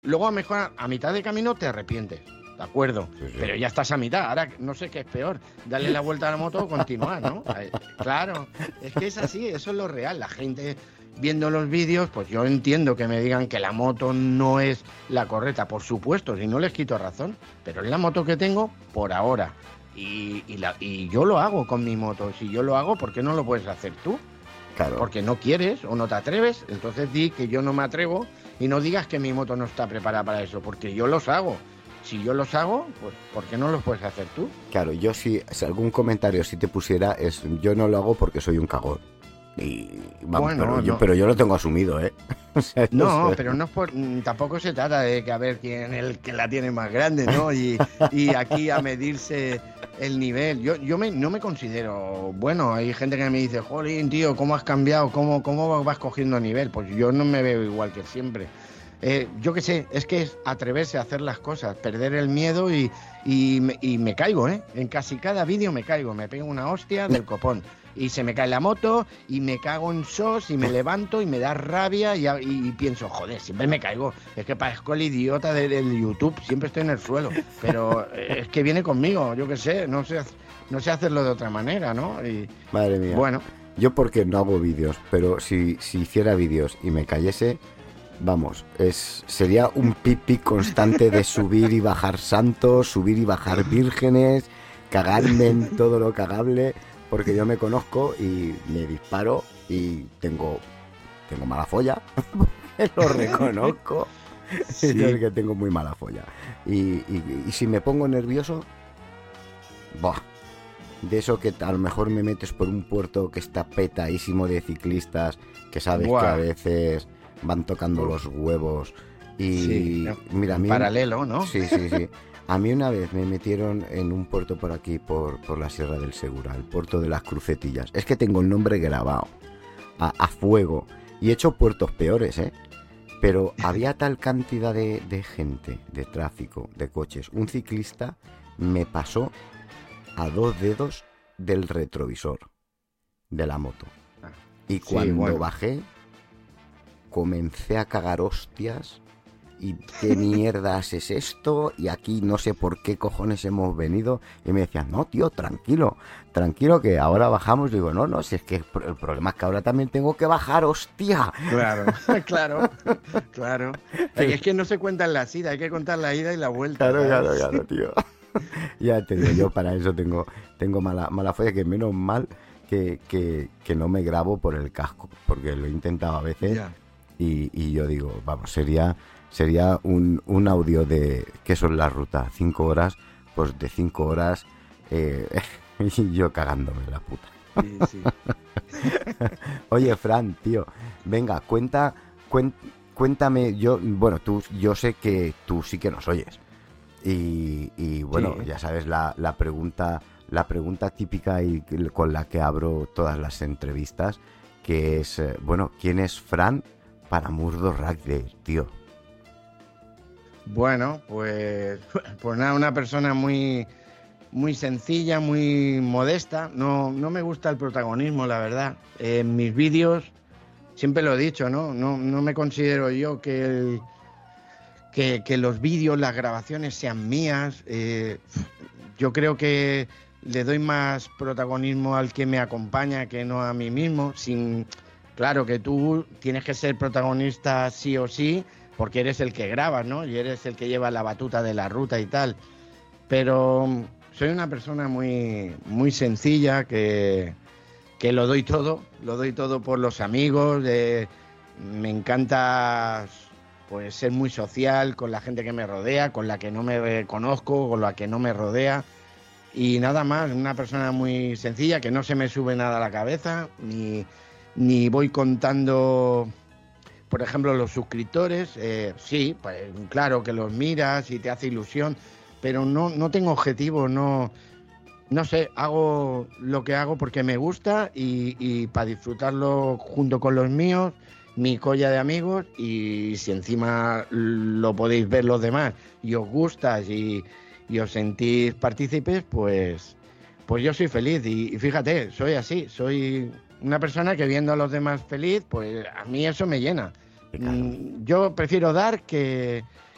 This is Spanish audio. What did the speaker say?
Luego a lo mejor a mitad de camino te arrepientes, de acuerdo, Sí, sí. pero ya estás a mitad. Ahora no sé qué es peor, darle la vuelta a la moto o continuar, ¿no? Claro, es que es así, eso es lo real. La gente viendo los vídeos, pues yo entiendo que me digan que la moto no es la correcta, por supuesto, si no les quito razón, pero es la moto que tengo por ahora. Y yo lo hago con mi moto. Si yo lo hago, ¿por qué no lo puedes hacer tú? Claro. Porque no quieres o no te atreves, entonces di que yo no me atrevo y no digas que mi moto no está preparada para eso, porque yo los hago. Si yo los hago, pues ¿por qué no los puedes hacer tú? Claro, yo si algún comentario si te pusiera es yo no lo hago porque soy un cagón. Y vamos, Bueno, pero yo lo tengo asumido, ¿eh? O sea, no, pero no es tampoco se trata de que a ver quién es el que la tiene más grande, ¿no? Y aquí a medirse el nivel. Yo no me considero bueno. Hay gente que me dice, jolín, tío, ¿cómo has cambiado? ¿Cómo vas cogiendo nivel? Pues yo no me veo igual que siempre. Yo qué sé, es que es atreverse a hacer las cosas, perder el miedo y me caigo, ¿eh? En casi cada vídeo me caigo, me pego una hostia del copón. Y se me cae la moto y me cago en sos y me levanto y me da rabia y pienso, joder, siempre me caigo. Es que parezco el idiota del YouTube, siempre estoy en el suelo. Pero es que viene conmigo, yo qué sé, no sé hacerlo de otra manera, ¿no? Y madre mía. bueno, Yo porque no hago vídeos, pero si hiciera vídeos y me cayese, vamos, sería un pipi constante de subir y bajar santos, subir y bajar vírgenes, cagarme en todo lo cagable, porque yo me conozco y me disparo y tengo mala folla, lo reconozco, sí. yo es que tengo muy mala folla. Y si me pongo nervioso, ¡buah! De eso que a lo mejor me metes por un puerto que está petadísimo de ciclistas, que sabes Buah. que a veces van tocando los huevos y Sí, mira, a mí paralelo, ¿no? sí. A mí una vez me metieron en un puerto por aquí, por la Sierra del Segura, el puerto de las Crucetillas. Es que tengo el nombre grabado a fuego y he hecho puertos peores, ¿eh? Pero había tal cantidad de gente, de tráfico, de coches. Un ciclista me pasó a 2 dedos del retrovisor de la moto. Y Sí, cuando bueno. bajé, comencé a cagar hostias. ¿Y qué mierdas es esto? Y aquí no sé por qué cojones hemos venido. Y me decían, no, tío, tranquilo que ahora bajamos. Y digo, no, si es que el problema es que ahora también tengo que bajar, hostia. Claro. Y es que no se cuentan las idas, hay que contar la ida y la vuelta. Claro, tío. Ya te digo, yo para eso tengo mala folla, que menos mal que no me grabo por el casco, porque lo he intentado a veces. Ya. Y yo digo, vamos, sería un audio de ¿qué son las rutas? 5 horas, pues de 5 horas y yo cagándome la puta. Sí. Oye, Fran, tío, venga, cuéntame, yo sé que tú sí que nos oyes. Y bueno, Sí. ya sabes la pregunta típica y con la que abro todas las entrevistas, que es, ¿quién es Fran para Murdo Rugby, tío? Bueno, pues nada, una persona muy sencilla, muy modesta. No me gusta el protagonismo, la verdad. En mis vídeos, siempre lo he dicho, ¿no? No me considero yo que los vídeos, las grabaciones sean mías. Yo creo que le doy más protagonismo al que me acompaña que no a mí mismo. Claro que tú tienes que ser protagonista sí o sí, porque eres el que grabas, ¿no? Y eres el que lleva la batuta de la ruta y tal. Pero soy una persona muy sencilla que lo doy todo por los amigos. Me encanta pues ser muy social con la gente que me rodea, con la que no me conozco, con la que no me rodea. Y nada más, una persona muy sencilla, que no se me sube nada a la cabeza, ni voy contando, por ejemplo, los suscriptores. Sí, pues claro que los miras y te hace ilusión, pero no tengo objetivo, no sé, hago lo que hago porque me gusta y para disfrutarlo junto con los míos, mi colla de amigos, y si encima lo podéis ver los demás y os gusta y os sentís partícipes, pues yo soy feliz y fíjate, soy así, soy una persona que viendo a los demás feliz, pues a mí eso me llena. Claro. Yo prefiero dar